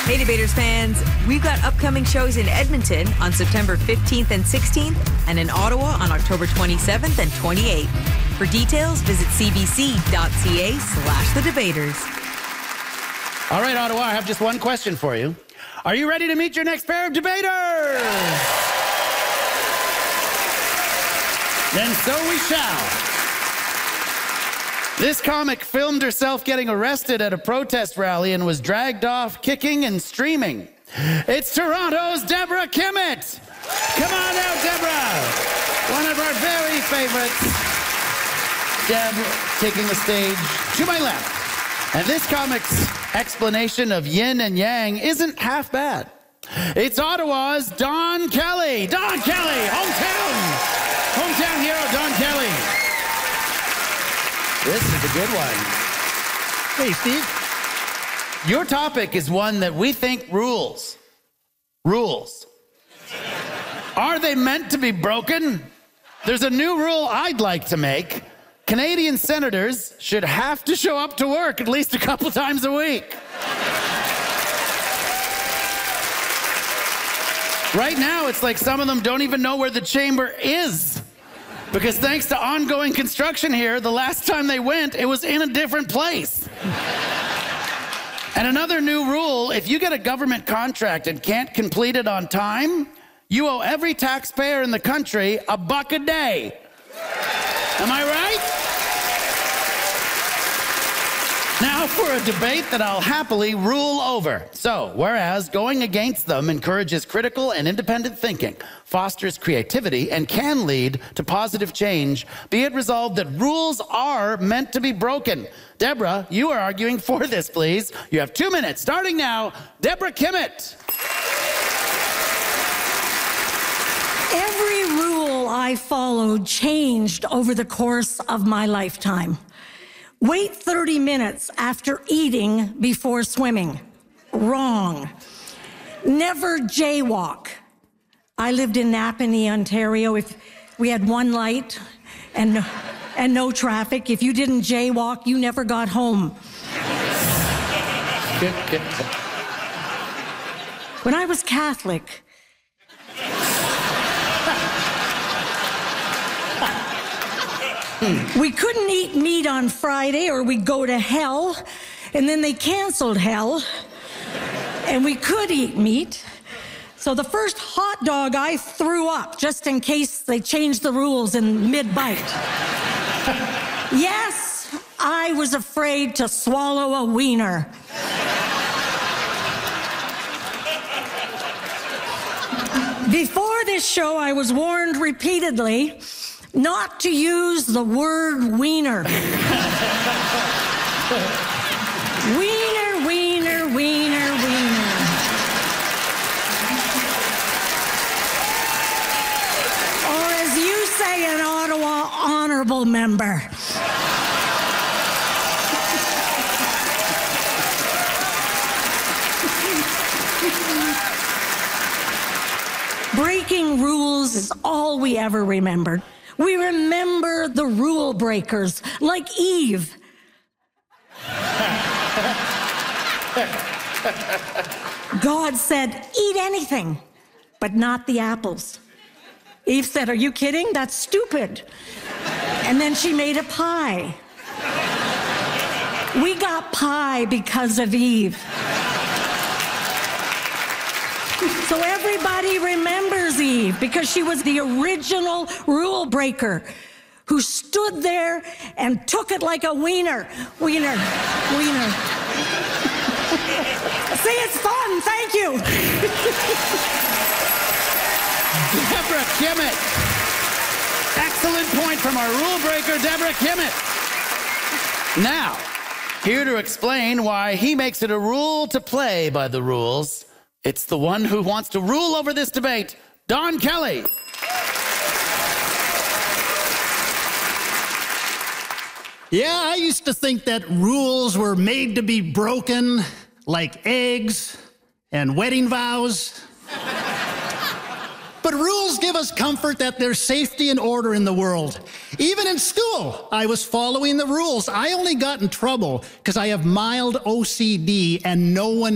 Hey, Debaters fans, we've got upcoming shows in Edmonton on September 15th and 16th and in Ottawa on October 27th and 28th. For details, visit cbc.ca/thedebaters. All right, Ottawa, I have just one question for you. Are you ready to meet your next pair of debaters? Then so we shall. This comic filmed herself getting arrested at a protest rally and was dragged off kicking and streaming. It's Toronto's Deborah Kimmett. Come on out, Deborah. One of our very favorites. Deb taking the stage to my left. And this comic's explanation of yin and yang isn't half bad. It's Ottawa's Don Kelly. Don Kelly, hometown hero, Don Kelly. This is a good one. Hey, Steve. Your topic is one that we think rules. Rules. Are they meant to be broken? There's a new rule I'd like to make. Canadian senators should have to show up to work at least a couple times a week. Right now, it's like some of them don't even know where the chamber is. Because thanks to ongoing construction here, the last time they went, it was in a different place. And another new rule, if you get a government contract and can't complete it on time, you owe every taxpayer in the country $1 a day. Am I right? Now for a debate that I'll happily rule over. So, whereas going against them encourages critical and independent thinking, fosters creativity, and can lead to positive change, be it resolved that rules are meant to be broken. Deborah, you are arguing for this, please. You have 2 minutes, starting now. Deborah Kimmett. Every rule I followed changed over the course of my lifetime. Wait 30 minutes after eating before swimming. Wrong. Never jaywalk. I lived in Napanee, Ontario. If we had one light and no traffic, if you didn't jaywalk, you never got home. When I was Catholic, we couldn't eat meat on Friday or we'd go to hell, and then they canceled hell, and we could eat meat. So the first hot dog I threw up just in case they changed the rules in mid-bite. Yes, I was afraid to swallow a wiener. Before this show, I was warned repeatedly not to use the word wiener. Wiener, wiener, wiener, wiener. Or as you say in Ottawa, honorable member. Breaking rules is all we ever remembered. We remember the rule breakers, like Eve. God said, eat anything, but not the apples. Eve said, are you kidding? That's stupid. And then she made a pie. We got pie because of Eve. So everybody remembers Eve because she was the original rule breaker who stood there and took it like a wiener. Wiener, wiener. See, it's fun. Thank you. Deborah Kimmett. Excellent point from our rule breaker, Deborah Kimmett. Now, here to explain why he makes it a rule to play by the rules, it's the one who wants to rule over this debate, Don Kelly. Yeah, I used to think that rules were made to be broken, like eggs and wedding vows. But rules give us comfort that there's safety and order in the world. Even in school, I was following the rules. I only got in trouble because I have mild OCD and no one